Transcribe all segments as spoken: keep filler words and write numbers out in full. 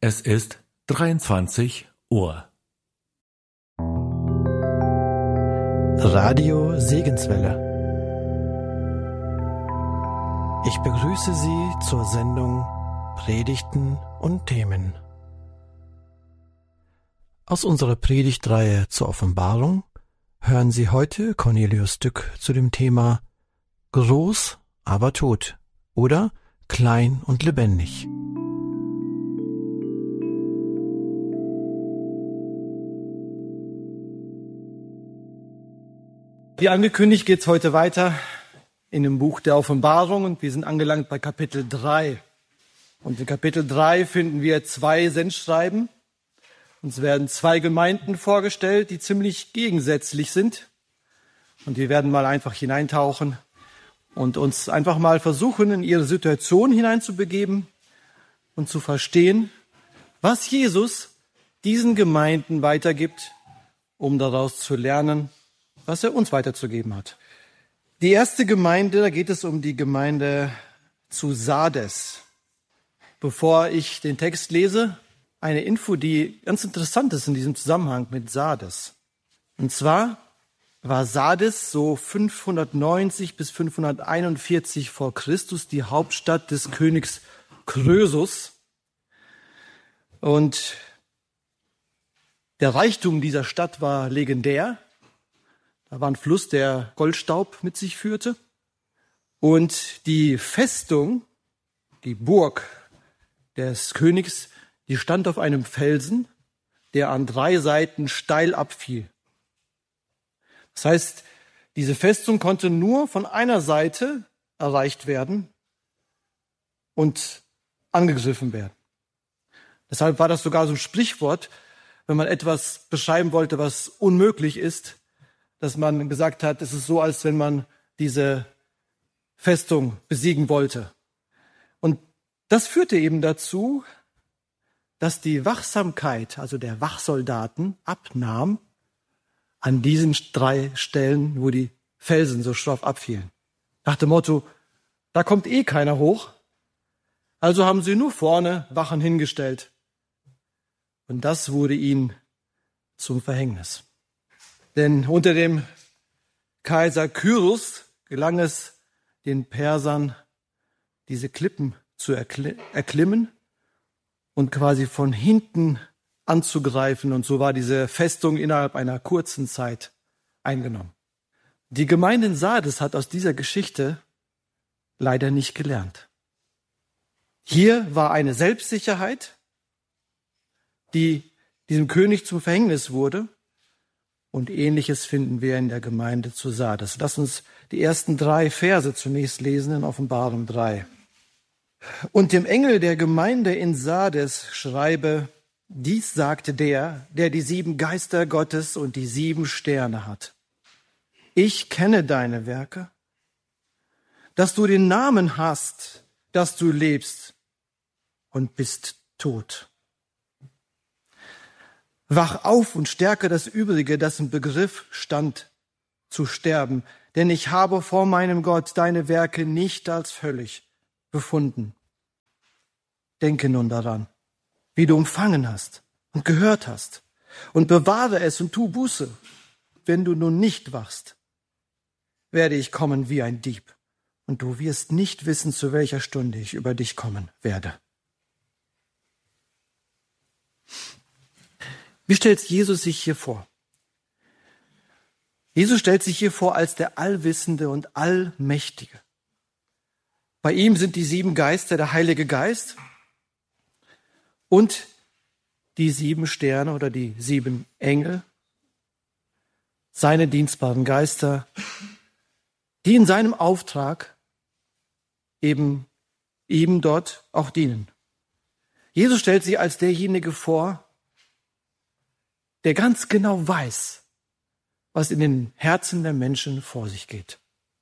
Es ist dreiundzwanzig Uhr. Radio Segenswelle. Ich begrüße Sie zur Sendung Predigten und Themen. Aus unserer Predigtreihe zur Offenbarung hören Sie heute Cornelius Dück zu dem Thema Groß, aber tot oder klein und lebendig. Wie angekündigt geht es heute weiter in dem Buch der Offenbarung und wir sind angelangt bei Kapitel drei. Und in Kapitel drei finden wir zwei Sendschreiben. Uns werden zwei Gemeinden vorgestellt, die ziemlich gegensätzlich sind. Und wir werden mal einfach hineintauchen und uns einfach mal versuchen, in ihre Situation hineinzubegeben und zu verstehen, was Jesus diesen Gemeinden weitergibt, um daraus zu lernen, was er uns weiterzugeben hat. Die erste Gemeinde, da geht es um die Gemeinde zu Sardes. Bevor ich den Text lese, eine Info, die ganz interessant ist in diesem Zusammenhang mit Sardes. Und zwar war Sardes so fünfhundertneunzig bis fünfhunderteinundvierzig vor Christus die Hauptstadt des Königs Krösus. Und der Reichtum dieser Stadt war legendär. Da war ein Fluss, der Goldstaub mit sich führte. Und die Festung, die Burg des Königs, die stand auf einem Felsen, der an drei Seiten steil abfiel. Das heißt, diese Festung konnte nur von einer Seite erreicht werden und angegriffen werden. Deshalb war das sogar so ein Sprichwort, wenn man etwas beschreiben wollte, was unmöglich ist, dass man gesagt hat, es ist so, als wenn man diese Festung besiegen wollte. Und das führte eben dazu, dass die Wachsamkeit, also der Wachsoldaten, abnahm an diesen drei Stellen, wo die Felsen so schroff abfielen. Nach dem Motto, da kommt eh keiner hoch, also haben sie nur vorne Wachen hingestellt. Und das wurde ihnen zum Verhängnis. Denn unter dem Kaiser Kyros gelang es den Persern, diese Klippen zu erklimmen und quasi von hinten anzugreifen. Und so war diese Festung innerhalb einer kurzen Zeit eingenommen. Die Gemeinde in Sardes hat aus dieser Geschichte leider nicht gelernt. Hier war eine Selbstsicherheit, die diesem König zum Verhängnis wurde. Und Ähnliches finden wir in der Gemeinde zu Sardes. Lass uns die ersten drei Verse zunächst lesen in Offenbarung drei. Und dem Engel der Gemeinde in Sardes schreibe, dies sagte der, der die sieben Geister Gottes und die sieben Sterne hat. Ich kenne deine Werke, dass du den Namen hast, dass du lebst und bist tot. Wach auf und stärke das Übrige, das im Begriff stand, zu sterben. Denn ich habe vor meinem Gott deine Werke nicht als völlig befunden. Denke nun daran, wie du empfangen hast und gehört hast. Und bewahre es und tu Buße. Wenn du nun nicht wachst, werde ich kommen wie ein Dieb. Und du wirst nicht wissen, zu welcher Stunde ich über dich kommen werde. Wie stellt Jesus sich hier vor? Jesus stellt sich hier vor als der Allwissende und Allmächtige. Bei ihm sind die sieben Geister, der Heilige Geist und die sieben Sterne oder die sieben Engel, seine dienstbaren Geister, die in seinem Auftrag eben ihm dort auch dienen. Jesus stellt sich als derjenige vor, der ganz genau weiß, was in den Herzen der Menschen vor sich geht.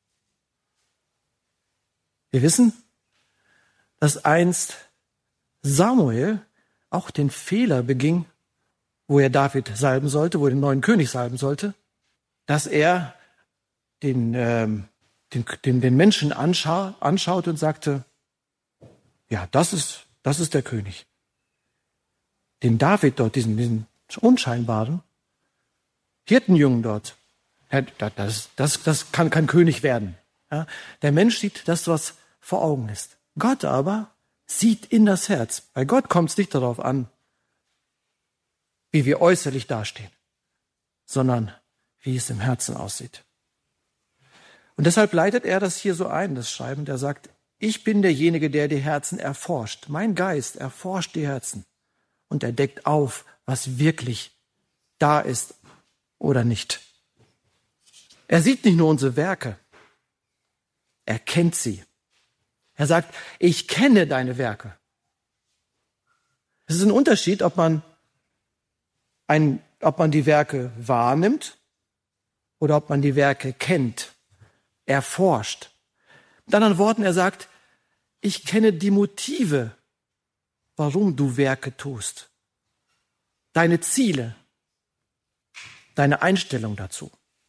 Wir wissen, dass einst Samuel auch den Fehler beging, wo er David salben sollte, wo er den neuen König salben sollte, dass er den, ähm, den, den, den Menschen anscha- anschaut und sagte, ja, das ist, das ist der König. den David dort, diesen, diesen unscheinbaren Hirtenjungen dort. Das, das, das kann kein König werden. Ja, der Mensch sieht das, was vor Augen ist. Gott aber sieht in das Herz. Bei Gott kommt es nicht darauf an, wie wir äußerlich dastehen, sondern wie es im Herzen aussieht. Und deshalb leitet er das hier so ein, das Schreiben, der sagt, ich bin derjenige, der die Herzen erforscht. Mein Geist erforscht die Herzen und er deckt auf, was wirklich da ist oder nicht. Er sieht nicht nur unsere Werke, er kennt sie. Er sagt, ich kenne deine Werke. Es ist ein Unterschied, ob man, ein, ob man die Werke wahrnimmt oder ob man die Werke kennt, erforscht. Mit anderen Worten, er sagt, ich kenne die Motive, warum du Werke tust. Deine Ziele, deine Einstellung dazu.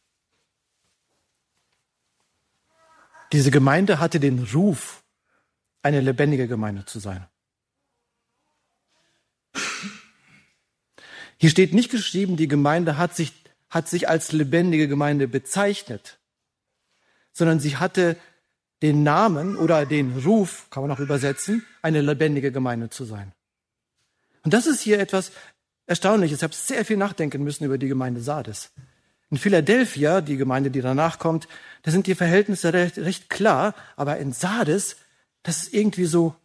Diese Gemeinde hatte den Ruf, eine lebendige Gemeinde zu sein. Hier steht nicht geschrieben, die Gemeinde hat sich, hat sich als lebendige Gemeinde bezeichnet, sondern sie hatte den Namen oder den Ruf, kann man auch übersetzen, eine lebendige Gemeinde zu sein. Und das ist hier etwas Erstaunliches. Ich habe sehr viel nachdenken müssen über die Gemeinde Sardes. In Philadelphia, die Gemeinde, die danach kommt, da sind die Verhältnisse recht, recht klar, aber in Sardes, das ist irgendwie so,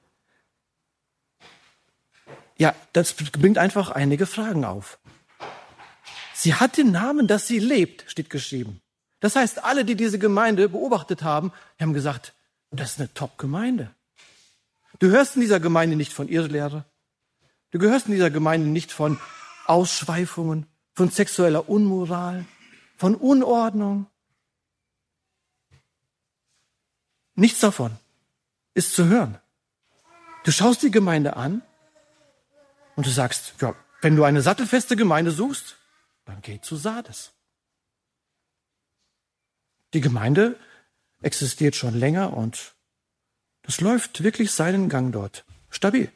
ja, das bringt einfach einige Fragen auf. Sie hat den Namen, dass sie lebt, steht geschrieben. Das heißt, alle, die diese Gemeinde beobachtet haben, haben gesagt, das ist eine Top-Gemeinde. Du hörst in dieser Gemeinde nicht von Irrlehre. Du gehörst in dieser Gemeinde nicht von Ausschweifungen, von sexueller Unmoral, von Unordnung. Nichts davon ist zu hören. Du schaust die Gemeinde an und du sagst, ja, wenn du eine sattelfeste Gemeinde suchst, dann geh zu Sardes. Die Gemeinde existiert schon länger und das läuft wirklich seinen Gang dort. Stabil.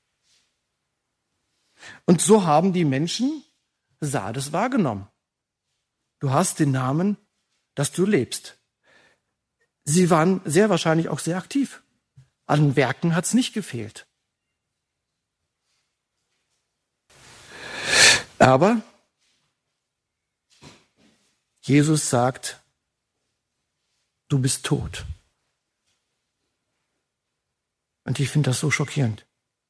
Und so haben die Menschen Sardes wahrgenommen. Du hast den Namen, dass du lebst. Sie waren sehr wahrscheinlich auch sehr aktiv. An Werken hat es nicht gefehlt. Aber Jesus sagt, du bist tot. Und ich finde das so schockierend.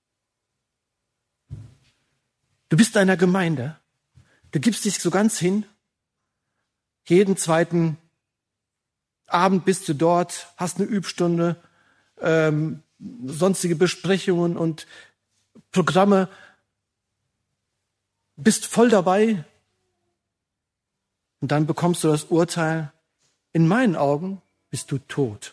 Du bist einer Gemeinde. Du gibst dich so ganz hin. Jeden zweiten Abend bist du dort, hast eine Übstunde, ähm, sonstige Besprechungen und Programme. Bist voll dabei. Und dann bekommst du das Urteil, in meinen Augen bist du tot.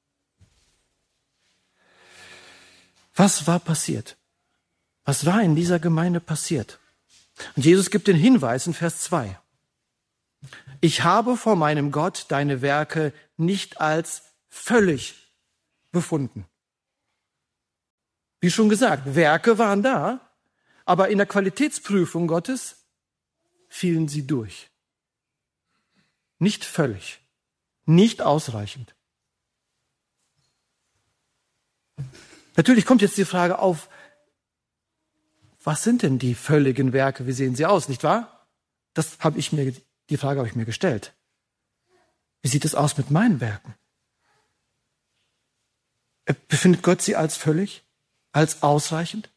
Was war passiert? Was war in dieser Gemeinde passiert? Und Jesus gibt den Hinweis in Vers zwei. Ich habe vor meinem Gott deine Werke nicht als völlig befunden. Wie schon gesagt, Werke waren da, aber in der Qualitätsprüfung Gottes fielen sie durch. Nicht völlig, nicht ausreichend. Natürlich kommt jetzt die Frage auf, was sind denn die völligen Werke? Wie sehen sie aus, nicht wahr? Das habe ich mir, die Frage habe ich mir gestellt. Wie sieht es aus mit meinen Werken? Befindet Gott sie als völlig, als ausreichend?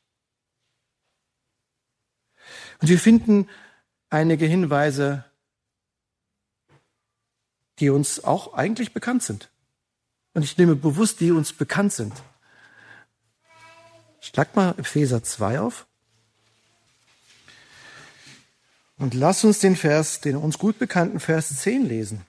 Und wir finden einige Hinweise, die uns auch eigentlich bekannt sind. Und ich nehme bewusst, die uns bekannt sind. Schlag mal Epheser zwei auf. Und lass uns den Vers, den uns gut bekannten Vers zehn lesen.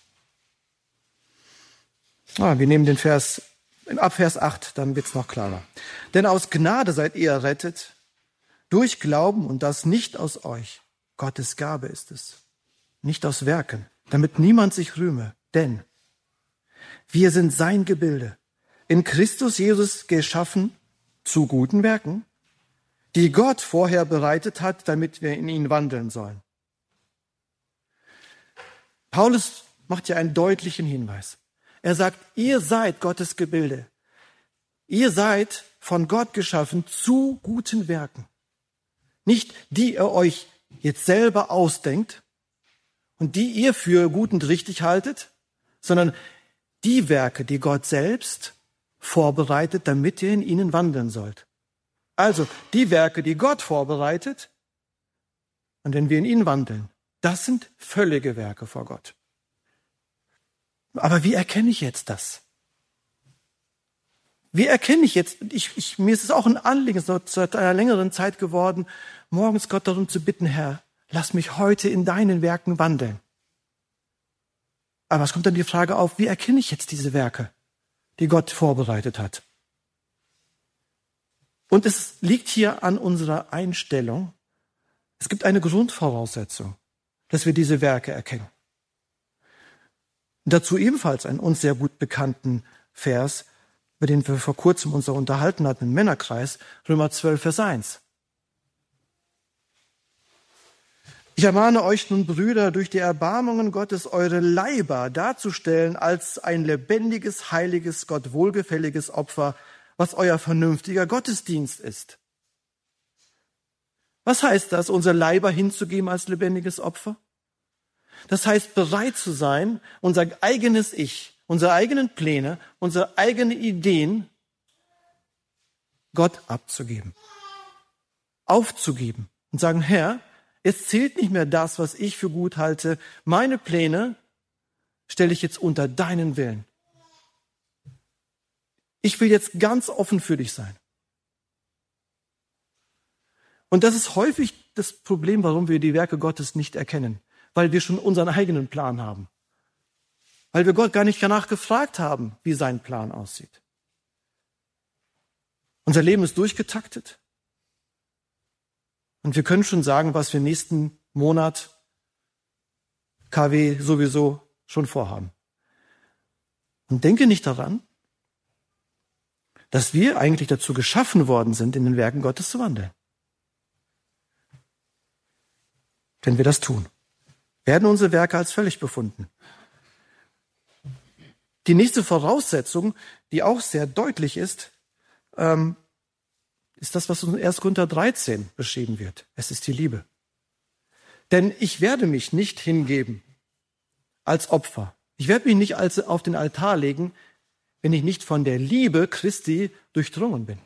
Ah, wir nehmen den Vers, ab Vers acht, dann wird's noch klarer. Denn aus Gnade seid ihr errettet, durch Glauben und das nicht aus euch. Gottes Gabe ist es, nicht aus Werken, damit niemand sich rühme. Denn wir sind sein Gebilde, in Christus Jesus geschaffen zu guten Werken, die Gott vorher bereitet hat, damit wir in ihnen wandeln sollen. Paulus macht ja einen deutlichen Hinweis. Er sagt, ihr seid Gottes Gebilde. Ihr seid von Gott geschaffen zu guten Werken. Nicht die ihr euch jetzt selber ausdenkt und die ihr für gut und richtig haltet, sondern die Werke, die Gott selbst vorbereitet, damit ihr in ihnen wandeln sollt. Also die Werke, die Gott vorbereitet, und wenn wir in ihnen wandeln, das sind völlige Werke vor Gott. Aber wie erkenne ich jetzt das? Wie erkenne ich jetzt, ich, ich, mir ist es auch ein Anliegen, es ist seit einer längeren Zeit geworden, morgens Gott darum zu bitten, Herr, lass mich heute in deinen Werken wandeln. Aber es kommt dann die Frage auf, wie erkenne ich jetzt diese Werke, die Gott vorbereitet hat? Und es liegt hier an unserer Einstellung. Es gibt eine Grundvoraussetzung, dass wir diese Werke erkennen. Und dazu ebenfalls einen uns sehr gut bekannten Vers, über den wir vor kurzem uns unterhalten hatten im Männerkreis, Römer zwölf, Vers eins. Ich ermahne euch nun, Brüder, durch die Erbarmungen Gottes eure Leiber darzustellen als ein lebendiges, heiliges, Gott wohlgefälliges Opfer, was euer vernünftiger Gottesdienst ist. Was heißt das, unser Leiber hinzugeben als lebendiges Opfer? Das heißt, bereit zu sein, unser eigenes Ich, unsere eigenen Pläne, unsere eigenen Ideen Gott abzugeben, aufzugeben und sagen, Herr, es zählt nicht mehr das, was ich für gut halte. Meine Pläne stelle ich jetzt unter deinen Willen. Ich will jetzt ganz offen für dich sein. Und das ist häufig das Problem, warum wir die Werke Gottes nicht erkennen. Weil wir schon unseren eigenen Plan haben. Weil wir Gott gar nicht danach gefragt haben, wie sein Plan aussieht. Unser Leben ist durchgetaktet. Und wir können schon sagen, was wir nächsten Monat K W sowieso schon vorhaben. Und denke nicht daran, dass wir eigentlich dazu geschaffen worden sind, in den Werken Gottes zu wandeln. Wenn wir das tun, werden unsere Werke als völlig befunden. Die nächste Voraussetzung, die auch sehr deutlich ist, ähm, ist das, was in erster Korinther dreizehn beschrieben wird. Es ist die Liebe. Denn ich werde mich nicht hingeben als Opfer. Ich werde mich nicht als auf den Altar legen, wenn ich nicht von der Liebe Christi durchdrungen bin.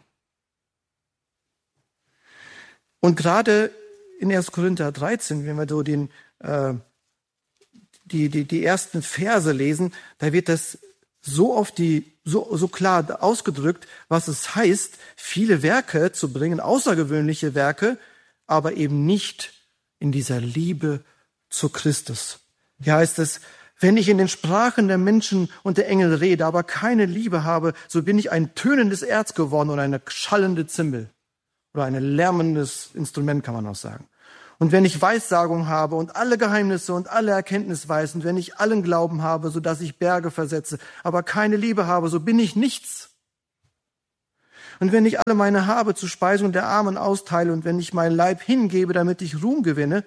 Und gerade in erster Korinther dreizehn, wenn wir so den, äh, die, die, die ersten Verse lesen, da wird das so oft die, so, so klar ausgedrückt, was es heißt, viele Werke zu bringen, außergewöhnliche Werke, aber eben nicht in dieser Liebe zu Christus. Hier heißt es, wenn ich in den Sprachen der Menschen und der Engel rede, aber keine Liebe habe, so bin ich ein tönendes Erz geworden oder eine schallende Zimbel oder ein lärmendes Instrument, kann man auch sagen. Und wenn ich Weissagung habe und alle Geheimnisse und alle Erkenntnis weiß und wenn ich allen Glauben habe, so dass ich Berge versetze, aber keine Liebe habe, so bin ich nichts. Und wenn ich alle meine Habe zur Speisung der Armen austeile und wenn ich mein Leib hingebe, damit ich Ruhm gewinne,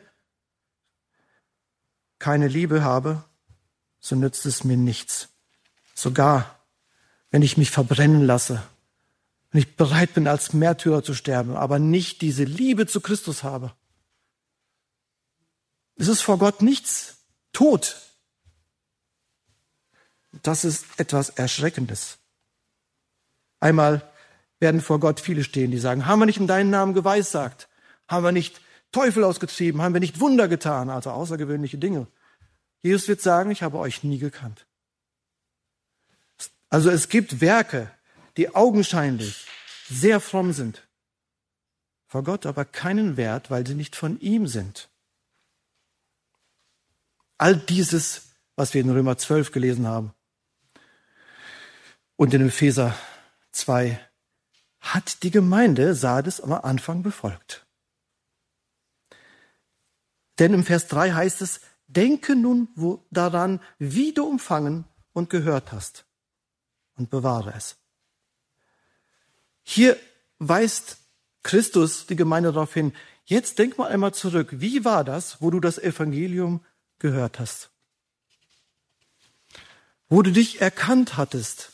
keine Liebe habe, so nützt es mir nichts. Sogar wenn ich mich verbrennen lasse, wenn ich bereit bin, als Märtyrer zu sterben, aber nicht diese Liebe zu Christus habe. Es ist vor Gott nichts tot. Das ist etwas Erschreckendes. Einmal werden vor Gott viele stehen, die sagen, haben wir nicht in deinen Namen geweissagt? Haben wir nicht Teufel ausgetrieben? Haben wir nicht Wunder getan? Also außergewöhnliche Dinge. Jesus wird sagen, ich habe euch nie gekannt. Also es gibt Werke, die augenscheinlich sehr fromm sind, vor Gott aber keinen Wert, weil sie nicht von ihm sind. All dieses, was wir in Römer zwölf gelesen haben und in Epheser zwei, hat die Gemeinde Sardes am Anfang befolgt. Denn im Vers drei heißt es, denke nun wo, daran, wie du empfangen und gehört hast und bewahre es. Hier weist Christus die Gemeinde darauf hin, jetzt denk mal einmal zurück, wie war das, wo du das Evangelium gehört hast? Wo du dich erkannt hattest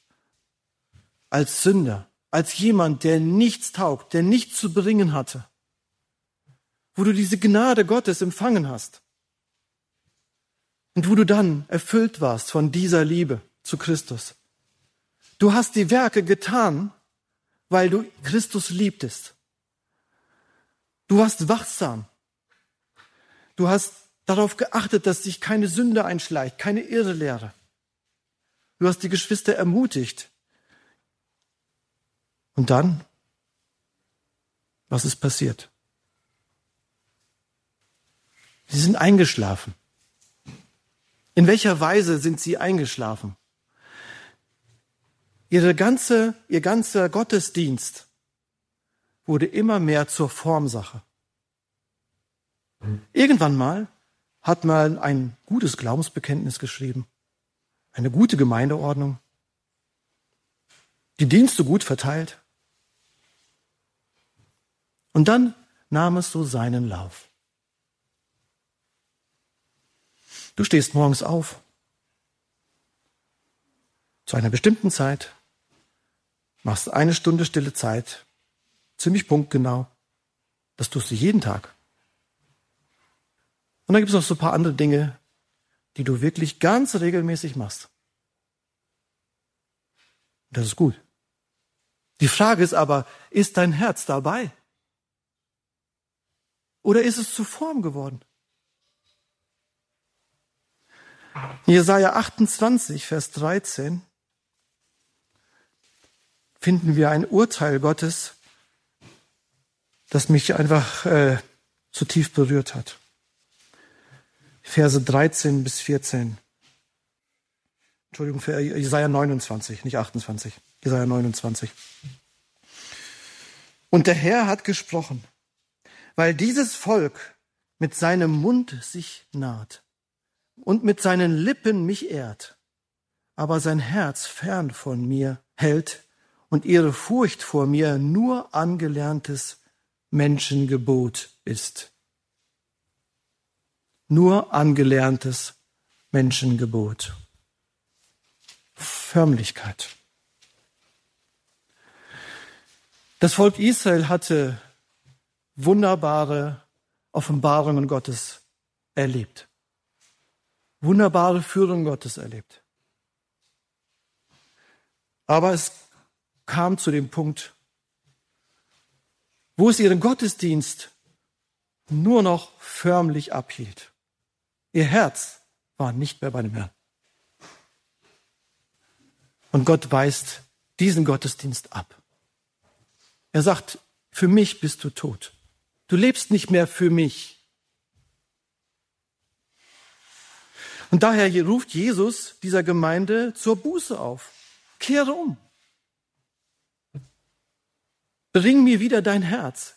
als Sünder, als jemand, der nichts taugt, der nichts zu bringen hatte. Wo du diese Gnade Gottes empfangen hast. Und wo du dann erfüllt warst von dieser Liebe zu Christus. Du hast die Werke getan, weil du Christus liebtest. Du warst wachsam. Du hast darauf geachtet, dass dich keine Sünde einschleicht, keine Irrlehre. Du hast die Geschwister ermutigt. Und dann, was ist passiert? Sie sind eingeschlafen. In welcher Weise sind sie eingeschlafen? Ihre ganze, ihr ganzer Gottesdienst wurde immer mehr zur Formsache. Irgendwann mal hat man ein gutes Glaubensbekenntnis geschrieben, eine gute Gemeindeordnung, die Dienste gut verteilt. Und dann nahm es so seinen Lauf. Du stehst morgens auf, zu einer bestimmten Zeit, machst eine Stunde stille Zeit, ziemlich punktgenau. Das tust du jeden Tag. Und dann gibt es noch so ein paar andere Dinge, die du wirklich ganz regelmäßig machst. Das ist gut. Die Frage ist aber, ist dein Herz dabei? Oder ist es zu Form geworden? In Jesaja achtundzwanzig, Vers dreizehn finden wir ein Urteil Gottes, das mich einfach äh, so tief berührt hat. Verse dreizehn bis vierzehn. Entschuldigung, für Jesaja neunundzwanzig, nicht achtundzwanzig. Jesaja neunundzwanzig. Und der Herr hat gesprochen, weil dieses Volk mit seinem Mund sich naht und mit seinen Lippen mich ehrt, aber sein Herz fern von mir hält und ihre Furcht vor mir nur angelerntes Menschengebot ist. Nur angelerntes Menschengebot. Förmlichkeit. Das Volk Israel hatte wunderbare Offenbarungen Gottes erlebt. Wunderbare Führung Gottes erlebt. Aber es kam zu dem Punkt, wo es ihren Gottesdienst nur noch förmlich abhielt. Ihr Herz war nicht mehr bei dem Herrn. Und Gott weist diesen Gottesdienst ab. Er sagt, für mich bist du tot. Du lebst nicht mehr für mich. Und daher ruft Jesus dieser Gemeinde zur Buße auf. Kehre um. Bring mir wieder dein Herz.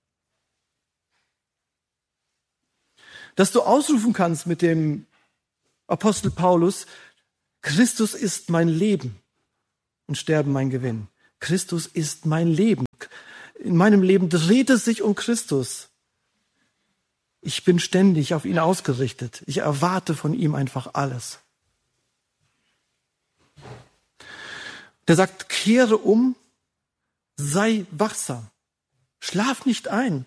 Dass du ausrufen kannst mit dem Apostel Paulus, Christus ist mein Leben und Sterben mein Gewinn. Christus ist mein Leben. In meinem Leben dreht es sich um Christus. Ich bin ständig auf ihn ausgerichtet. Ich erwarte von ihm einfach alles. Der sagt, kehre um, sei wachsam, schlaf nicht ein.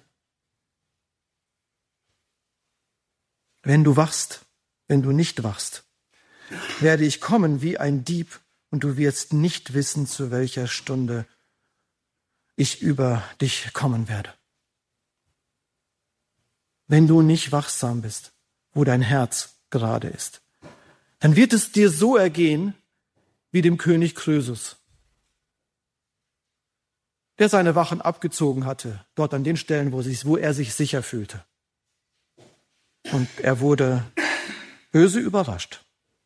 Wenn du wachst, wenn du nicht wachst, werde ich kommen wie ein Dieb und du wirst nicht wissen, zu welcher Stunde ich über dich kommen werde. Wenn du nicht wachsam bist, wo dein Herz gerade ist, dann wird es dir so ergehen wie dem König Krösus, der seine Wachen abgezogen hatte, dort an den Stellen, wo, sich, wo er sich sicher fühlte. Und er wurde böse überrascht.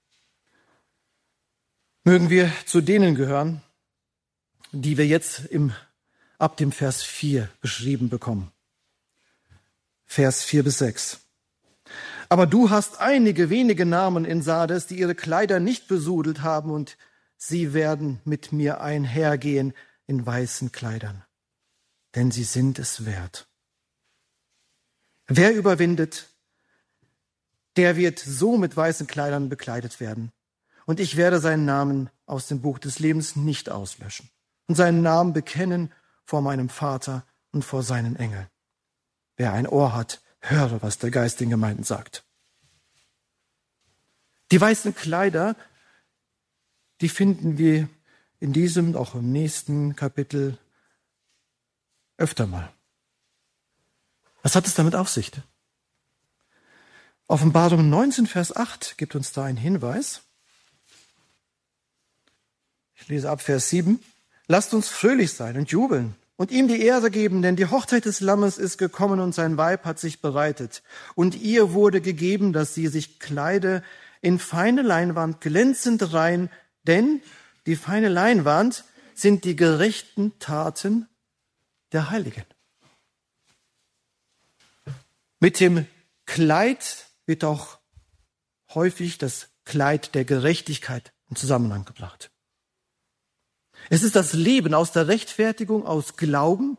Mögen wir zu denen gehören, die wir jetzt im, ab dem Vers vier beschrieben bekommen. Vers vier bis sechs. Aber du hast einige wenige Namen in Sardes, die ihre Kleider nicht besudelt haben, und sie werden mit mir einhergehen in weißen Kleidern. denn sie sind es wert. Wer überwindet, der wird so mit weißen Kleidern bekleidet werden. Und ich werde seinen Namen aus dem Buch des Lebens nicht auslöschen und seinen Namen bekennen vor meinem Vater und vor seinen Engeln. Wer ein Ohr hat, höre, was der Geist den Gemeinden sagt. Die weißen Kleider, die finden wir in diesem, auch im nächsten Kapitel öfter mal. Was hat es damit auf sich? Offenbarung neunzehn, Vers acht gibt uns da einen Hinweis. Ich lese ab Vers sieben. Lasst uns fröhlich sein und jubeln und ihm die Ehre geben, denn die Hochzeit des Lammes ist gekommen und sein Weib hat sich bereitet. Und ihr wurde gegeben, dass sie sich kleide in feine Leinwand, glänzend rein, denn die feine Leinwand sind die gerechten Taten der Heiligen. Mit dem Kleid wird auch häufig das Kleid der Gerechtigkeit in Zusammenhang gebracht. Es ist das Leben aus der Rechtfertigung, aus Glauben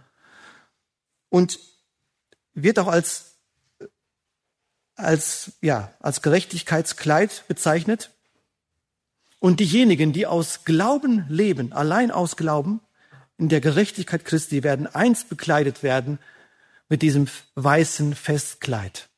und wird auch als, als, ja, als Gerechtigkeitskleid bezeichnet. Und diejenigen, die aus Glauben leben, allein aus Glauben, in der Gerechtigkeit Christi, werden einst bekleidet werden mit diesem weißen Festkleid,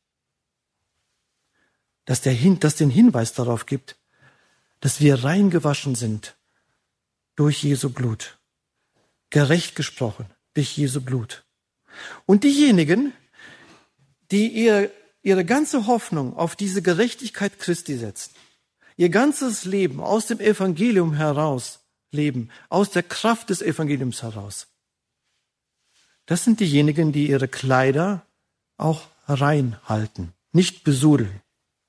das, der, das den Hinweis darauf gibt, dass wir rein gewaschen sind durch Jesu Blut, gerecht gesprochen durch Jesu Blut. Und diejenigen, die ihre, ihre ganze Hoffnung auf diese Gerechtigkeit Christi setzen, ihr ganzes Leben aus dem Evangelium heraus leben, aus der Kraft des Evangeliums heraus, das sind diejenigen, die ihre Kleider auch rein halten, nicht besudeln.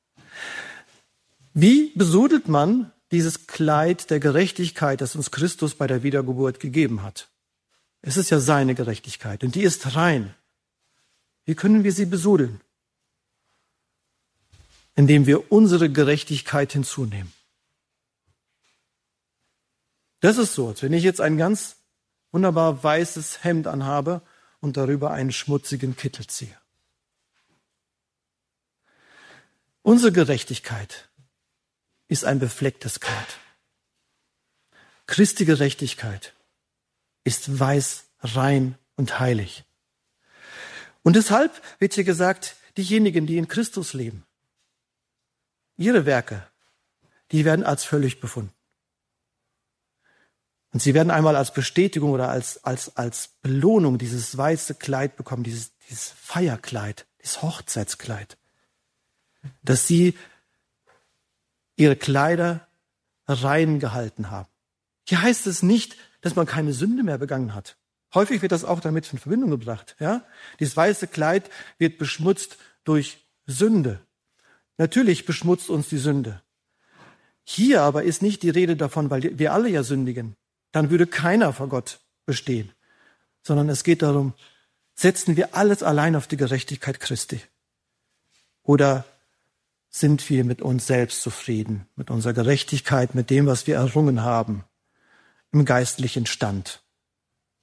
Wie besudelt man dieses Kleid der Gerechtigkeit, das uns Christus bei der Wiedergeburt gegeben hat? Es ist ja seine Gerechtigkeit und die ist rein. Wie können wir sie besudeln? Indem wir unsere Gerechtigkeit hinzunehmen. Das ist so, als wenn ich jetzt ein ganz wunderbar weißes Hemd anhabe und darüber einen schmutzigen Kittel ziehe. Unsere Gerechtigkeit ist ein beflecktes Kleid. Christi Gerechtigkeit ist weiß, rein und heilig. Und deshalb wird hier gesagt, diejenigen, die in Christus leben, ihre Werke, die werden als völlig befunden. Und sie werden einmal als Bestätigung oder als, als, als Belohnung dieses weiße Kleid bekommen, dieses, dieses Feierkleid, dieses Hochzeitskleid, dass sie ihre Kleider rein gehalten haben. Hier heißt es nicht, dass man keine Sünde mehr begangen hat. Häufig wird das auch damit in Verbindung gebracht. Ja? Dieses weiße Kleid wird beschmutzt durch Sünde. Natürlich beschmutzt uns die Sünde. Hier aber ist nicht die Rede davon, weil wir alle ja sündigen. Dann würde keiner vor Gott bestehen. Sondern es geht darum, setzen wir alles allein auf die Gerechtigkeit Christi? Oder sind wir mit uns selbst zufrieden, mit unserer Gerechtigkeit, mit dem, was wir errungen haben, im geistlichen Stand?